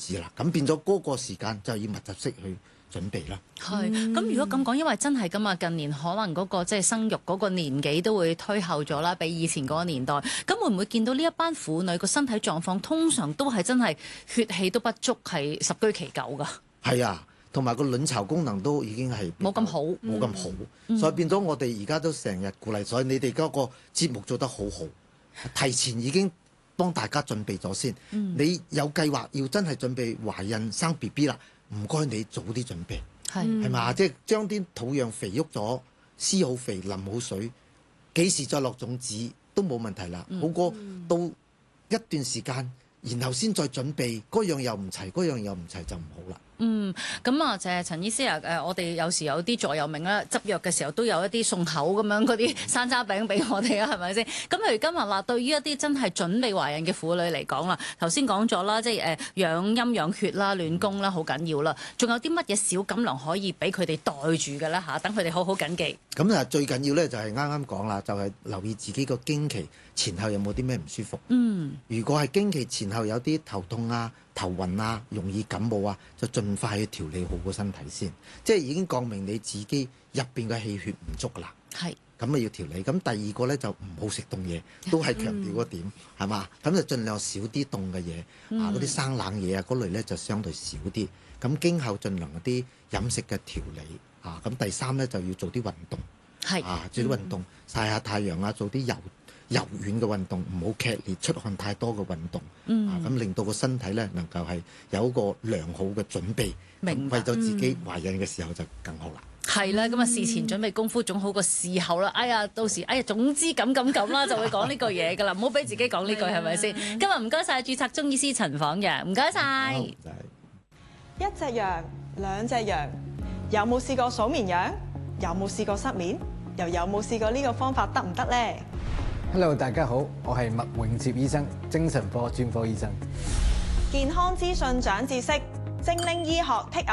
止啦。咁變咗嗰個時間就要密集式去準備啦。 係，咁如果咁講，因為真係咁啊，近年可能嗰個即係生育嗰個年紀都會推後咗啦，比以前嗰個年代。咁會唔會見到呢一班婦女個身體狀況通常都係真係血氣都不足，係十居其九㗎？係啊，同埋個卵巢功能都已經係冇咁好， 冇咁好，所以變咗我哋而家都成日鼓勵，所以你哋嗰個節目做得好好，提前已經幫大家準備咗先。你有計劃要真係準備懷孕生 BB 啦，唔該你早啲準備。係嘛？即係將啲土壤肥沃咗，施好肥，淋好水，幾時再落種子都冇問題啦。好過到一段時間，然後先再準備，嗰樣又唔齊，嗰樣又唔齊就唔好啦。 咁啊，就係陳醫師啊，我哋有時有啲座右銘啦，執藥嘅時候都有一啲送口咁樣嗰啲山楂餅俾我哋啊，係咪先？咁譬如今日啦，對於一啲真係準備懷孕嘅婦女嚟講啦，頭先講咗啦，即係養陰養血啦、暖宮啦，好緊要啦。仲有啲乜嘢小錦囊可以俾佢哋袋住嘅咧嚇？等佢哋好好緊記。 咁啊，最緊要咧就係啱啱講啦，就係留意自己個經期前後有冇啲咩唔舒服。如果係經期前後有啲頭痛啊、頭暈啊、容易感冒啊，就盡快去調理好個身體先。即係已經講明你自己入邊嘅氣血唔足啦。係。咁啊要調理。咁第二個咧就唔好食凍嘢，都係強調嗰點，係嘛？咁就盡量少啲凍嘅嘢，嗰啲生冷嘢啊嗰類咧就相對少啲。咁經後盡量嗰啲飲食嘅調理。咁第三咧就要做啲運動，做啲運動，曬下太陽啊，做啲柔軟嘅運動，唔好劇烈出汗太多嘅運動，咁令到個身體咧能夠係有一個良好嘅準備，為咗自己懷孕嘅時候就更好啦。 係啦，咁啊事前準備功夫總好過事後啦。哎呀，到時總之咁啦，就會講呢句嘢噶啦，唔好俾自己講呢句係咪先？今日唔該晒註冊中醫師陳晃陽，唔該晒。 一隻羊，兩隻羊。有冇試過數綿羊？有冇試過失眠？又有冇試過呢個方法得唔得呢？ Hello， 大家好，我係麥永接醫生，精神科專科醫生。 健康資訊長知識，精靈醫學 take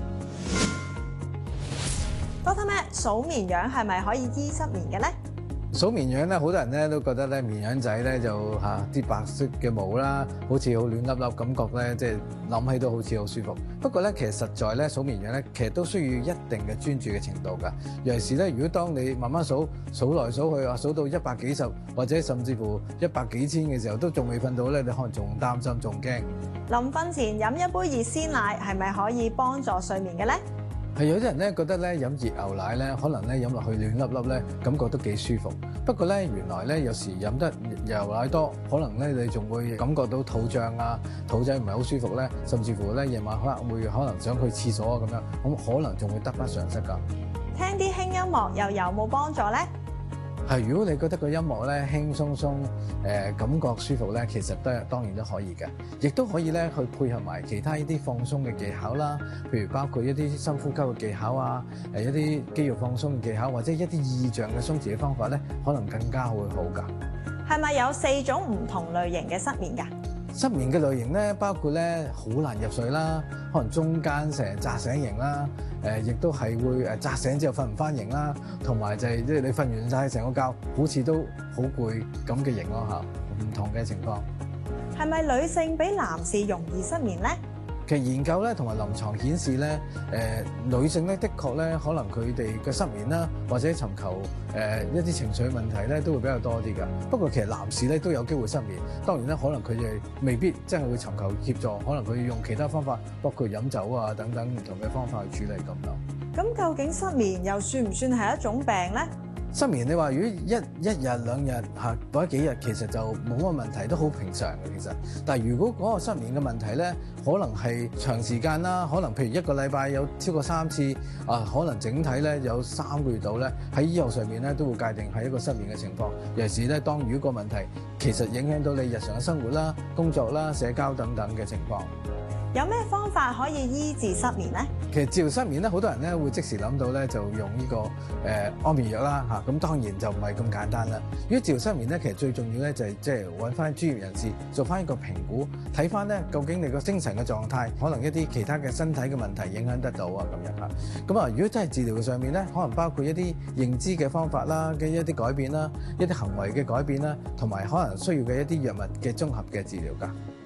away。Doctor Matt， 數綿羊係咪可以醫失眠嘅呢？ 數綿羊咧，好多人咧都覺得咧綿羊仔咧就啲白色嘅毛啦，好似好暖粒粒，感覺咧即係諗起都好似好舒服。不過咧，其實實在咧數綿羊咧，其實都需要一定嘅專注嘅程度㗎。尤其是咧，如果當你慢慢數來數去數到100幾十或者甚至乎100幾千嘅時候，都仲未瞓到咧，你可能仲擔心仲驚。 臨瞓前飲一杯熱鮮奶係咪可以幫助睡眠嘅咧？ 係有啲人咧覺得咧飲熱牛奶咧，可能咧飲落去暖粒粒咧，感覺都幾舒服。不過咧，原來咧有時飲得牛奶多，可能咧你仲會感覺到肚脹啊，肚仔唔係好舒服咧，甚至乎咧夜晚可能想去廁所啊咁樣，咁可能仲會得不償失㗎。 聽啲輕音樂又有冇幫助咧？ 係，如果你覺得個音樂咧輕鬆鬆，感覺舒服咧，其實當然都可以嘅，亦都可以咧去配合埋其他一啲放鬆嘅技巧啦，譬如包括一啲深呼吸嘅技巧啊，一啲肌肉放鬆嘅技巧，或者一啲意象嘅鬆弛嘅方法咧，可能更加會好㗎。 係咪有4種唔同類型嘅失眠㗎？ 失眠嘅類型咧，包括咧好難入睡啦，可能中間成日扎醒型啦，亦都係會扎醒之後瞓唔翻型啦，同埋就係即係你瞓完晒成個覺，好似都好攰咁嘅型咯嚇，唔同嘅情況。 係咪女性比男士容易失眠咧？ 其實研究咧同埋臨床顯示咧，女性咧的確咧可能佢哋嘅失眠啦，或者尋求一啲情緒問題咧都會比較多啲㗎。不過其實男士咧都有機會失眠，當然咧可能佢哋未必真係會尋求協助，可能佢用其他方法，包括飲酒啊等等唔同嘅方法去處理咁咯。 咁究竟失眠又算唔算係一種病咧？ 失眠你話如果一日兩日或者幾日，其實就冇乜問題，都好平常嘅其實。但係如果嗰個失眠嘅問題咧，可能係長時間啦，可能譬如1個禮拜有超過3次，可能整體咧有3個月度咧，喺醫學上面咧都會界定係一個失眠嘅情況。尤其是咧，當如果個問題其實影響到你日常嘅生活啦、工作啦、社交等等嘅情況。 有咩方法可以醫治失眠咧？ 其實治療失眠咧，好多人咧會即時諗到咧就用呢個安眠藥啦嚇，咁當然就唔係咁簡單啦。如果治療失眠咧，其實最重要咧就係即係揾翻專業人士做翻一個評估，睇翻咧究竟你個精神嘅狀態，可能一啲其他嘅身體嘅問題影響得到啊咁樣嚇。咁啊，如果真係治療嘅上面咧，可能包括一啲認知嘅方法啦嘅一啲改變啦，一啲行為嘅改變啦，同埋可能需要嘅一啲藥物嘅綜合嘅治療㗎。